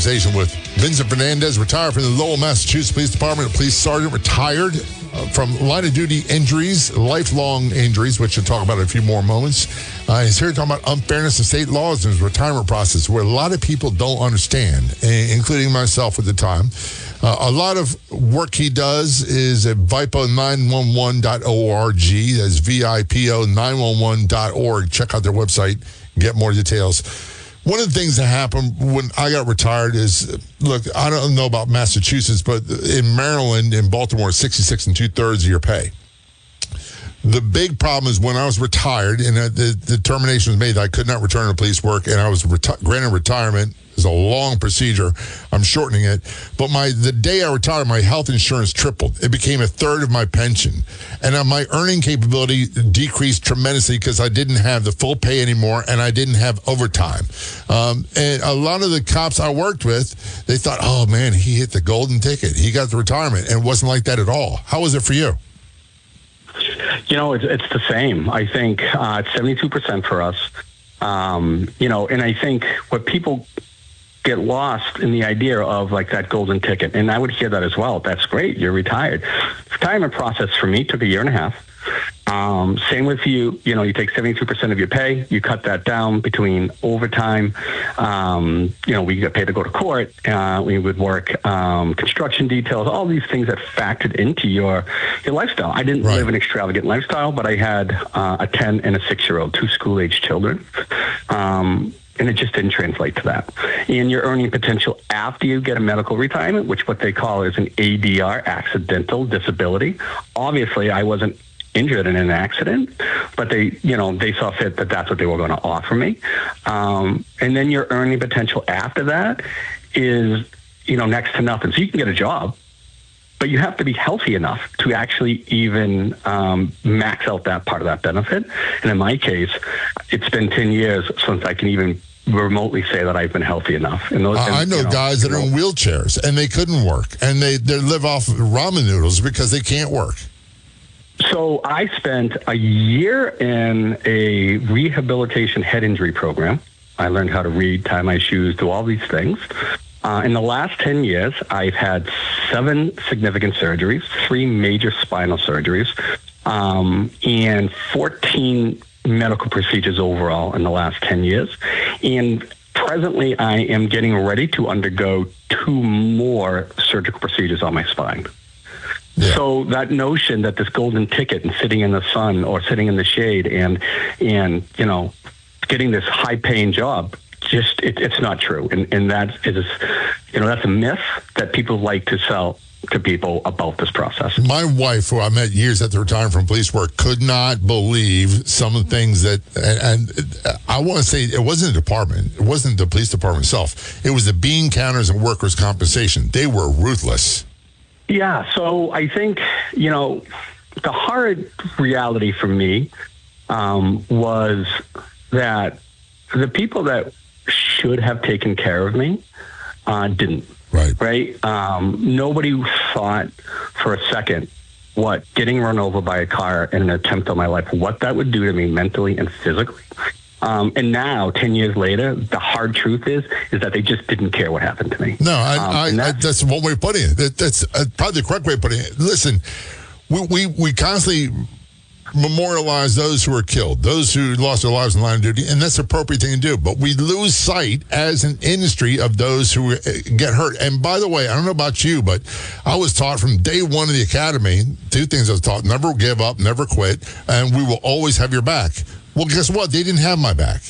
conversation with Vincent Fernandez, retired from the Lowell, Massachusetts Police Department, a police sergeant, retired from line of duty injuries, lifelong injuries, which we'll talk about in a few more moments. He's here talking about unfairness in state laws and his retirement process, where a lot of people don't understand, including myself at the time. A lot of work he does is at vipo911.org. That's VIPO911.org. Check out their website, get more details. One of the things that happened when I got retired is, look, I don't know about Massachusetts, but in Maryland, in Baltimore, it's 66 2/3 of your pay. The big problem is when I was retired and the determination was made that I could not return to police work, and I was granted retirement. It's a long procedure. I'm shortening it. But the day I retired, my health insurance tripled. It became a third of my pension. And my earning capability decreased tremendously because I didn't have the full pay anymore and I didn't have overtime. And a lot of the cops I worked with, they thought, oh, man, he hit the golden ticket. He got the retirement. And it wasn't like that at all. How was it for you? You know, it's the same. I think it's 72% for us. You know, and I think what people get lost in the idea of like that golden ticket. And I would hear that as well. That's great. You're retired. Retirement process for me took 1.5 years. Same with you. You know, you take 72% of your pay, you cut that down between overtime. You know, we get paid to go to court. We would work construction details, all these things that factored into your lifestyle. I didn't live an extravagant lifestyle, but I had a 10 and a 6-year-old, 2 school-age children. And it just didn't translate to that. And your earning potential after you get a medical retirement, which what they call is an ADR, accidental disability. Obviously, I wasn't injured in an accident, but they saw fit that that's what they were going to offer me. And then your earning potential after that is, next to nothing. So you can get a job, but you have to be healthy enough to actually even max out that part of that benefit. And in my case, it's been 10 years since I can even remotely say that I've been healthy enough. And I know guys that are in wheelchairs and they couldn't work, and they live off ramen noodles because they can't work. So I spent a year in a rehabilitation head injury program. I learned how to read, tie my shoes, do all these things. In the last 10 years, I've had 7 significant surgeries, 3 major spinal surgeries, and 14 medical procedures overall in the last 10 years. And presently, I am getting ready to undergo 2 more surgical procedures on my spine. Yeah. So that notion that this golden ticket and sitting in the sun or sitting in the shade and getting this high-paying job, just it's not true, and that is that's a myth that people like to sell to people about this process. My wife, who I met years after retiring from police work, could not believe some of the things that, and I want to say it wasn't the department, it wasn't the police department itself, it was the bean counters and workers' compensation. They were ruthless. Yeah, so I think the hard reality for me was that the people that should have taken care of me didn't. Right. Nobody thought for a second what getting run over by a car in an attempt on my life, what that would do to me mentally and physically. And now, 10 years later, the hard truth is that they just didn't care what happened to me. No, that's one way of putting it. That's probably the correct way of putting it. Listen, we constantly memorialize those who were killed, those who lost their lives in line of duty, and that's the appropriate thing to do. But we lose sight as an industry of those who get hurt. And by the way, I don't know about you, but I was taught from day one of the academy, 2 things I was taught: never give up, never quit, and we will always have your back. Well, guess what? They didn't have my back.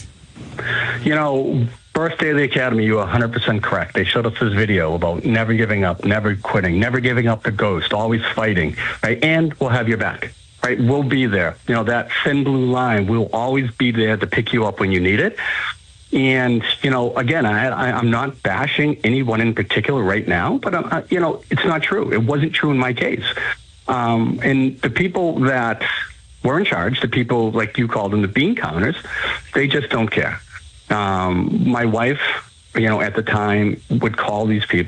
First day of the academy, you were 100% correct. They showed us this video about never giving up, never quitting, never giving up the ghost, always fighting, right? And we'll have your back. Right, we'll be there. That thin blue line, we'll always be there to pick you up when you need it. And, again, I'm not bashing anyone in particular right now, but, it's not true. It wasn't true in my case. And the people that were in charge, the people like you called them the bean counters, they just don't care. My wife, at the time would call these people